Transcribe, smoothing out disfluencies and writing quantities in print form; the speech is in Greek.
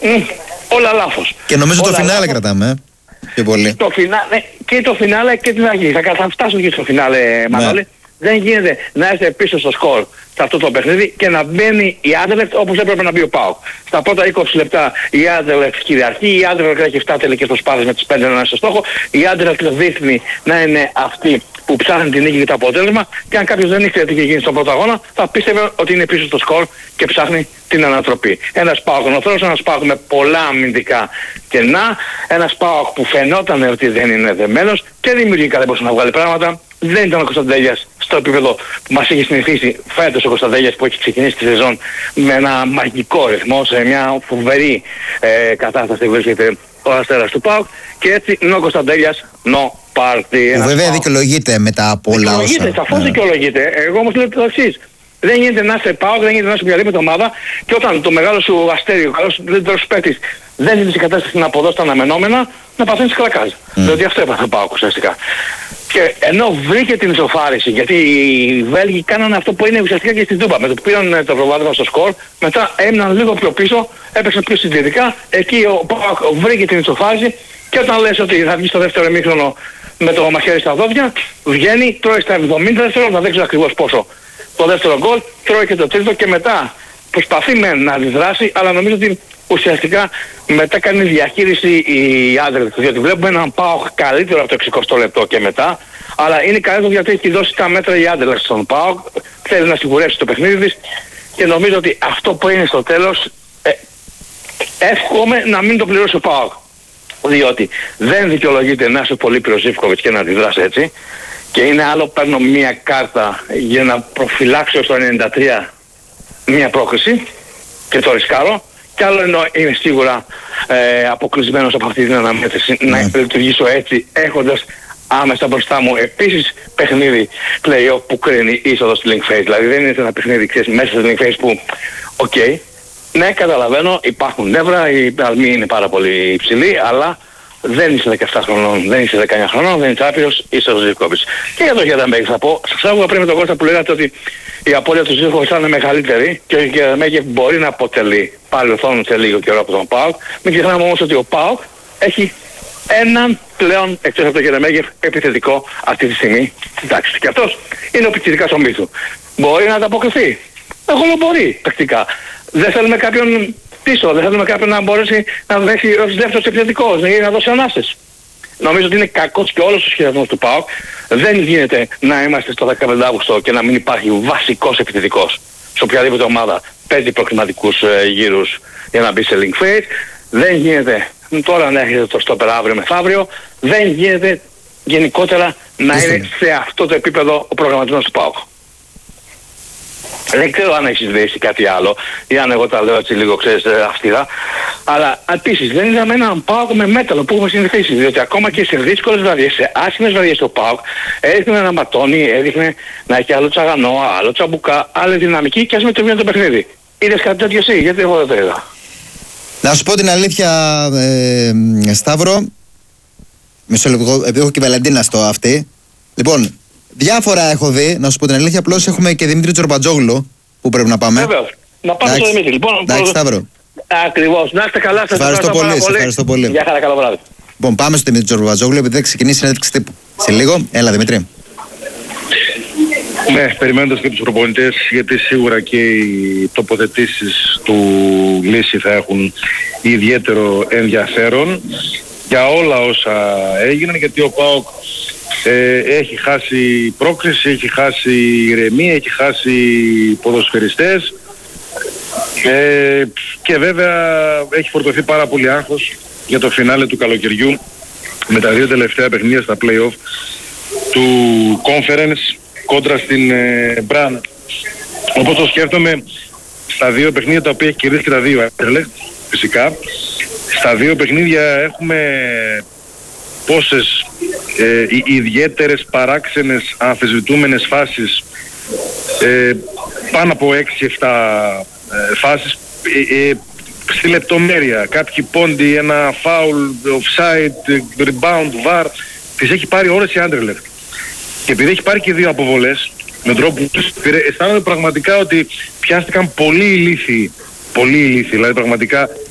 όλα λάθος. Και νομίζω όλα το φινάλε κρατάμε, πιο πολύ. Και το φινάλε και την αρχή. Θα φτάσω και στο φινάλε, Μανώλη. Δεν γίνεται να έρθει πίσω στο σκορ σε αυτό το παιχνίδι και να μπαίνει η Άντερλεχτ όπως έπρεπε να μπει ο ΠΑΟΚ. Στα πρώτα 20 λεπτά η Άντερλεχτ κυριαρχεί, η Άντερλεχτ έχει 7 τελικές προσπάθειες με τις 5 να είναι στο στόχο, η Άντερλεχτ δείχνει να είναι αυτή που ψάχνει την νίκη και το αποτέλεσμα και αν κάποιος δεν ήξερε τι είχε γίνει στον πρώτο αγώνα θα πίστευε ότι είναι πίσω στο σκορ και ψάχνει την ανατροπή. Ένας ΠΑΟΚ νοθρός, ένας ΠΑΟΚ με πολλά αμυντικά κενά, ένας ΠΑΟΚ που φαινόταν ότι δεν είναι δεμένος και δημιουργικά δεν μπορούσε να βγάλει πράγματα. Δεν ήταν ο Κωνσταντέλιας στο επίπεδο που μας έχει συνηθίσει φέτος ο Κωνσταντέλιας που έχει ξεκινήσει τη σεζόν με ένα μαγικό ρυθμό, σε μια φοβερή κατάσταση που βρίσκεται ο Αστέρας του ΠΑΟΚ και έτσι είναι ο Κωνσταντέλιας πάρτι. Βέβαια δικαιολογείται μετά από όλα όσα. Δικαιολογείται, σαφώς δικαιολογείται. Εγώ όμως λέω το εξής. Δεν γίνεται να είσαι ΠΑΟΚ, δεν γίνεται να είσαι οποιαδήποτε ομάδα και όταν το μεγάλο σου αστέριο, ο καλός δεύτερος παίκτης δεν είναι σε κατάσταση να αποδώσει τα αναμενόμενα, να παθαίνεις κλακάζ. Διότι αυτό έπαθε ο ΠΑΟΚ ουσιαστικά. Και ενώ βρήκε την ισοφάριση, γιατί οι Βέλγοι κάνανε αυτό που είναι ουσιαστικά και στην Τούμπα. Με το που πήραν το προβάδισμα στο σκορ, μετά έμειναν λίγο πιο πίσω, έπαιξαν πιο συντηρητικά. Εκεί ο ΠΑΟΚ βρήκε την ισοφάριση και όταν λες ότι θα βγει στο δεύτερο ημίχρονο με το μαχαίρι στα δόντια, βγαίνει, τρώει στα 70 δευτερόλεπτα, δεν ξέρω ακριβώς πόσο. Το δεύτερο γκολ, τρώει και το τρίτο και μετά προσπαθεί να αντιδράσει, αλλά νομίζω ότι ουσιαστικά μετά κάνει διαχείριση η Άντερλεχτ, διότι βλέπουμε έναν ΠΑΟΚ καλύτερο από το 60 λεπτό και μετά, αλλά είναι καλύτερο γιατί έχει δώσει τα μέτρα η Άντερλεχτ στον ΠΑΟΚ, θέλει να σιγουρεύσει το παιχνίδι της και νομίζω ότι αυτό που είναι στο τέλος εύχομαι να μην το πληρώσει ο ΠΑΟΚ, διότι δεν δικαιολογείται να είσαι πολύ Ζίβκοβιτς και να αντιδράσει έτσι και είναι άλλο παίρνω μία κάρτα για να προφυλάξω στο 93 μία πρόκριση και το ρισκάρω. Κι άλλο ενώ είμαι σίγουρα αποκλεισμένος από αυτή την αναμέτρηση να λειτουργήσω έτσι έχοντας άμεσα μπροστά μου επίσης παιχνίδι play-off που κρίνει είσοδο στη link phase. Δηλαδή δεν είναι ένα παιχνίδι μέσα στη link phase που ναι καταλαβαίνω υπάρχουν νεύρα, η παλμή είναι πάρα πολύ υψηλή αλλά δεν είσαι 17 χρονών, δεν είσαι 19 χρονών, δεν είσαι άπειρος, είσαι ο Ζιβκόβιτς. Και για το Γερεμέγεφ θα πω, σας άκουγα πριν με τον Κώστα που λέγατε ότι η απώλεια του Ζιβκόβιτς θα είναι μεγαλύτερη και ο Γερεμέγεφ μπορεί να αποτελεί παρελθόν σε λίγο καιρό από τον ΠΑΟΚ. Μην ξεχνάμε όμως ότι ο ΠΑΟΚ έχει έναν πλέον εκτός από τον Γερεμέγεφ επιθετικό αυτή τη στιγμή στην τάξη. Και αυτός είναι ο πιτσιρικάς ο Μίτσου. Μπορεί να ανταποκριθεί. Εγώ λέω μπορεί τακτικά. Δεν θέλουμε κάποιον πίσω, δεν θέλουμε κάποιον να μπορέσει να δέσει ως δεύτερος επιθετικός, να δώσει ανάσες. Νομίζω ότι είναι κακός και όλος ο σχεδιασμός του ΠΑΟΚ. Δεν γίνεται να είμαστε στο 15 Αύγουστο και να μην υπάρχει βασικός επιθετικός σε οποιαδήποτε ομάδα παίζει προκριματικούς γύρους για να μπει σε link phase. Δεν γίνεται τώρα να έρχεται το στόπερ αύριο μεθαύριο. Δεν γίνεται γενικότερα να είναι σε αυτό το επίπεδο ο προγραμματισμός του ΠΑΟΚ. Δεν ξέρω αν έχεις δει κάτι άλλο ή αν εγώ τα λέω έτσι λίγο ξέρεις αυστηρά. Αλλά επίσης δεν είδαμε έναν ΠΑΟΚ με μέταλλο που έχουμε συνηθίσει. Διότι ακόμα και σε δύσκολες βραδιές, σε άσχημες βραδιές ο ΠΑΟΚ έδειχνε να ματώνει, έδειχνε να έχει άλλο Τσαγανό, άλλο Τσαμπουκά, άλλη δυναμική και ας με το βγαίνει το παιχνίδι. Είδες κάτι τέτοιο εσύ, γιατί εγώ δεν το είδα. Να σου πω την αλήθεια Σταύρο, μισό λεπτό, επειδή έχω και Βαλεντίνα στο αυτή. Λοιπόν, διάφορα έχω δει, να σου πω την αλήθεια, απλώς έχουμε και Δημήτρη Τζορμπατζόγλου που πρέπει να πάμε. Βεβαίως. Να πάμε στο Δημήτρη. Λοιπόν, εντάξει, Σταύρο. Ακριβώς. Να είστε καλά, σας ευχαριστώ πολύ. Γεια χαρά, καλό βράδυ. Λοιπόν, πάμε στο Δημήτρη Τζορμπατζόγλου, επειδή θα ξεκινήσει η συνέντευξη τύπου. Σε λίγο, έλα Δημήτρη. Ναι, περιμένοντας και τους προπονητές, γιατί σίγουρα και οι τοποθετήσεις του Λύση θα έχουν ιδιαίτερο ενδιαφέρον για όλα όσα έγιναν, γιατί ο ΠΑΟΚ έχει χάσει πρόκριση, έχει χάσει ηρεμία, έχει χάσει ποδοσφαιριστές και βέβαια έχει φορτωθεί πάρα πολύ άγχος για το φινάλε του καλοκαιριού με τα δύο τελευταία παιχνίδια στα play-off του Conference κόντρα στην Μπραν. Όπως το σκέφτομαι στα δύο παιχνίδια τα οποία έχει κερδίσει και τα δύο φυσικά, στα δύο παιχνίδια έχουμε πόσες ιδιαίτερες παράξενες αμφισβητούμενες φάσεις, πάνω από 6-7 φάσεις στη λεπτομέρεια. Κάποιοι πόντι, ένα foul, offside, rebound, VAR, τις έχει πάρει όλες η Anderlecht. Και επειδή έχει πάρει και δύο αποβολές με τρόπο που αισθάνομαι πραγματικά ότι πιάστηκαν πολύ ηλίθιοι. Πολύ ηλίθιοι, δηλαδή πραγματικά